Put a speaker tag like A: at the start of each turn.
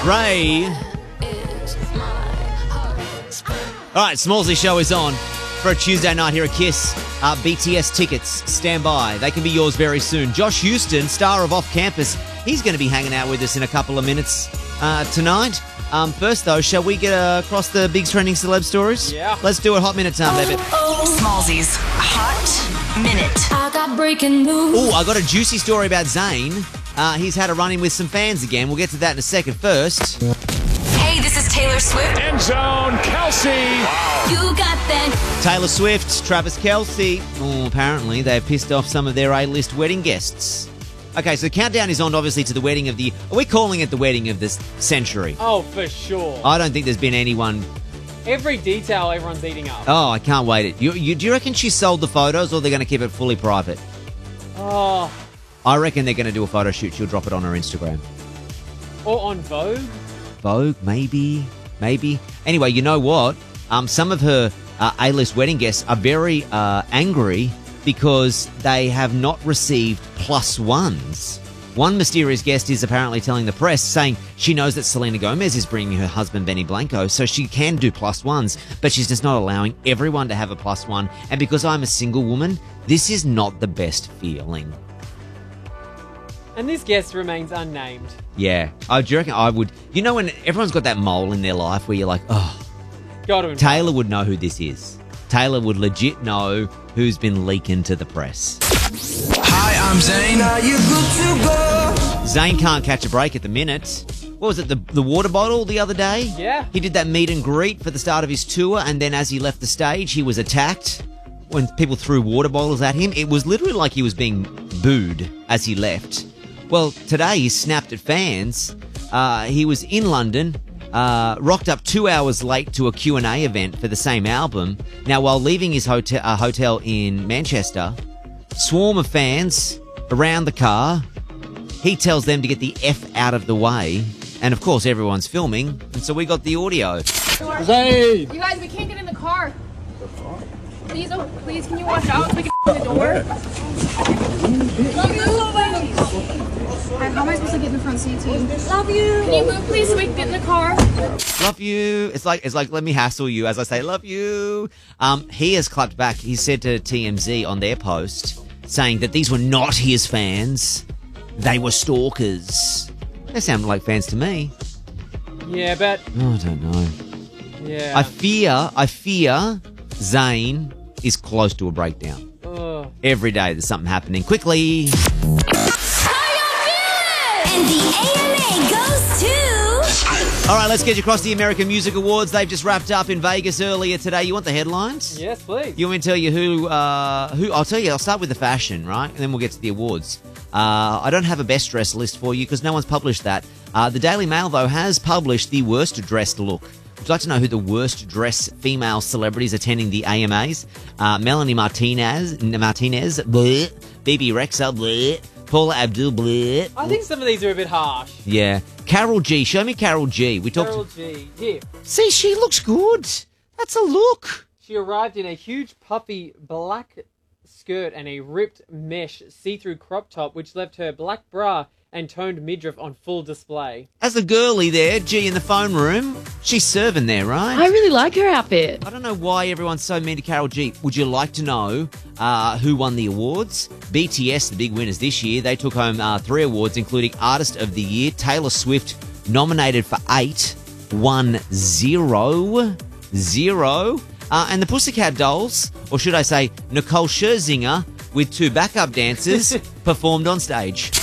A: Ray. All right, Smallsy Show is on for a Tuesday night here at KISS. BTS tickets, stand by. They can be yours very soon. Josh Houston, star of Off Campus, he's going to be hanging out with us in a couple of minutes tonight. First, though, shall we get across the big trending celeb stories?
B: Yeah.
A: Let's do it. Hot Minute time, baby.
C: Smallsy's Hot Minute.
D: I got breaking news.
A: Oh, I got a juicy story about Zayn. He's had a run-in with some fans again. We'll get to that in a second. First...
C: Hey, this is Taylor Swift.
B: End zone, Kelsey.
D: You got that.
A: Taylor Swift, Travis Kelce. Oh, apparently they've pissed off some of their A-list wedding guests. Okay, so the countdown is on, obviously, to the wedding of the... Are we calling it the wedding of this century?
B: Oh, for sure.
A: I don't think there's been anyone...
B: Every detail everyone's eating up.
A: Oh, I can't wait. Do you reckon she sold the photos or they're going to keep it fully private?
B: Oh.
A: I reckon they're going to do a photo shoot. She'll drop it on her Instagram.
B: Or on Vogue.
A: Vogue, maybe. Anyway, you know what? Some of her A-list wedding guests are very angry because they have not received +1s. One mysterious guest is apparently telling the press, saying she knows that Selena Gomez is bringing her husband Benny Blanco, so she can do +1s, but she's just not allowing everyone to have a +1. And because I'm a single woman, this is not the best feeling.
B: And this guest remains unnamed.
A: Yeah. Do you reckon I would... You know when everyone's got that mole in their life where you're like, oh...
B: Got to
A: Taylor would know who this is. Taylor would legit know who's been leaking to the press.
E: Hi, I'm Zayn. Now you good to go.
A: Zayn can't catch a break at the minute. What was it, the water bottle the other day?
B: Yeah.
A: He did that meet and greet for the start of his tour, and then as he left the stage, he was attacked when people threw water bottles at him. It was literally like he was being booed as he left. Well, today he snapped at fans. He was in London, rocked up 2 hours late to a Q&A event for the same album. Now, while leaving his hotel in Manchester, swarm of fans around the car. He tells them to get the F out of the way. And, of course, everyone's filming, and so we got the audio.
B: Zayn!
F: You guys, we can't get in the car. Please, please, can you watch out so we can open the door? Love you. How am I supposed to get in the front seat, team? Love you. Can you move, please, so we can get in the car?
A: Love you. It's like let me hassle you as I say love you. He has clapped back. He said to TMZ on their post, saying that these were not his fans. They were stalkers. They sound like fans to me.
B: Yeah, but...
A: Oh, I don't know.
B: Yeah.
A: I fear Zayn is close to a breakdown.
B: Ugh.
A: Every day there's something happening. Quickly.
D: And the AMA goes to...
A: All right, let's get you across the American Music Awards. They've just wrapped up in Vegas earlier today. You want the headlines?
B: Yes, please.
A: You want me to tell you who? I'll tell you. I'll start with the fashion, right? And then we'll get to the awards. I don't have a best dressed list for you because no one's published that. The Daily Mail, though, has published the worst dressed look. Would you like to know who the worst dressed female celebrities attending the AMAs? Melanie Martinez, bleh. Bebe Rexha, bleh. Paula Abdul, bleh.
B: I think some of these are a bit harsh.
A: Yeah. Carol G. Show me Carol G.
B: Carol G. Here.
A: See, she looks good. That's a look.
B: She arrived in a huge puffy black skirt and a ripped mesh see-through crop top, which left her black bra and toned midriff on full display.
A: As a girlie there, G in the phone room, she's serving there, right?
G: I really like her outfit.
A: I don't know why everyone's so mean to Carol G. Would you like to know who won the awards? BTS, the big winners this year, they took home 3 awards, including Artist of the Year. Taylor Swift, nominated for 8, won 0. And the Pussycat Dolls, or should I say Nicole Scherzinger, with 2 backup dancers, performed on stage.